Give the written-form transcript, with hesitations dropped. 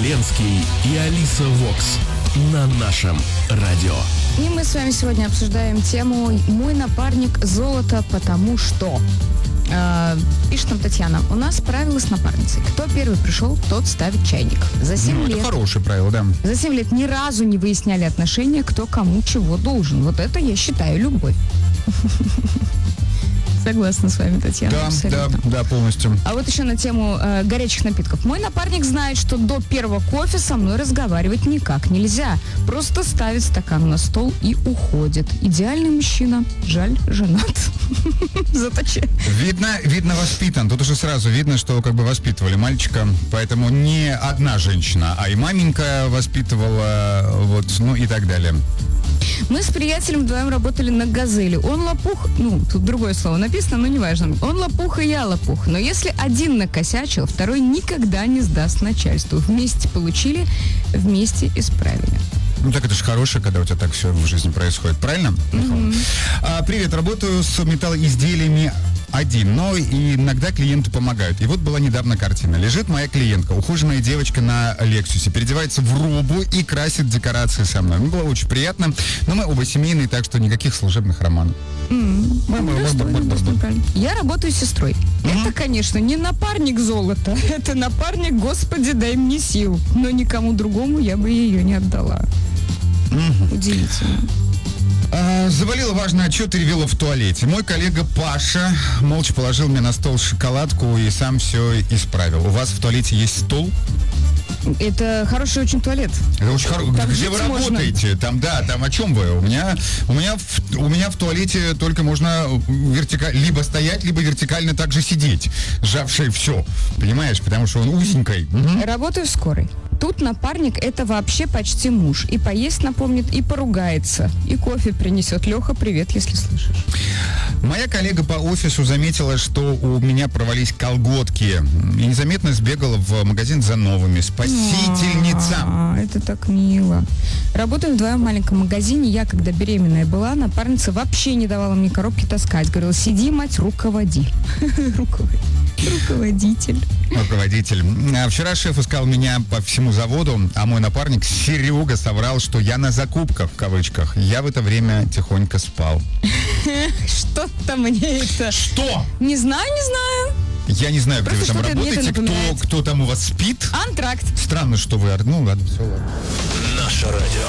Ленский и Алиса Вокс на нашем радио. И мы с вами сегодня обсуждаем тему «Мой напарник золото, потому что...» Пишет нам Татьяна: у нас правило с напарницей. Кто первый пришел, тот ставит чайник. За 7 лет... Это хорошее правило, да. За 7 лет ни разу не выясняли отношения, кто кому чего должен. Вот это, я считаю, любовь. Согласна с вами, Татьяна. Да, полностью. А вот еще на тему горячих напитков. Мой напарник знает, что до первого кофе со мной разговаривать никак нельзя. Просто ставит стакан на стол и уходит. Идеальный мужчина. Жаль, женат. Заточи. Видно воспитан. Тут уже сразу видно, что как бы воспитывали мальчика. Поэтому не одна женщина, а и маменька воспитывала, вот, ну и так далее. Мы с приятелем вдвоем работали на «Газели». Он лопух, тут другое слово написано, но неважно. Он лопух, и я лопух. Но если один накосячил, второй никогда не сдаст начальству. Вместе получили, вместе исправили. Ну так это же хорошее, когда у тебя так все в жизни происходит, правильно? Привет, работаю с металлоизделиями один, но иногда клиенты помогают. И вот была недавно картина. Лежит моя клиентка, ухоженная девочка на Лексусе, переодевается в робу и красит декорации со мной. Мне было очень приятно, но мы оба семейные, так что никаких служебных романов. Я работаю с сестрой. Это, конечно, не напарник золота, это напарник, Господи, дай мне сил. Но никому другому я бы ее не отдала. Удивительно. Завалила важный отчет и ревела в туалете. Мой коллега Паша молча положил мне на стол шоколадку и сам все исправил. У вас в туалете есть стол? Это хороший очень туалет. Это очень хороший. Где вы работаете? Там о чем вы? У меня в туалете только можно либо стоять, либо вертикально также сидеть, сжавший все. Понимаешь? Потому что он узенький. Работаю в скорой. Тут напарник — это вообще почти муж. И поесть напомнит, и поругается, и кофе принесет. Леха, привет, если слышишь. Моя коллега по офису заметила, что у меня порвались колготки. И незаметно сбегала в магазин за новыми. Спасительница. Это так мило. Работаю вдвоем в маленьком магазине. Я, когда беременная была, напарница вообще не давала мне коробки таскать. Говорила: сиди, мать, руководи. Руководитель. Вчера шеф искал меня по всему заводу, а мой напарник Серега соврал, что я на закупках, в кавычках. Я в это время тихонько спал. Что-то мне это... Что? Не знаю. Я не знаю, просто где вы там работаете, кто там у вас спит. Антракт. Странно, что вы... Ну ладно, все ладно. Наше радио.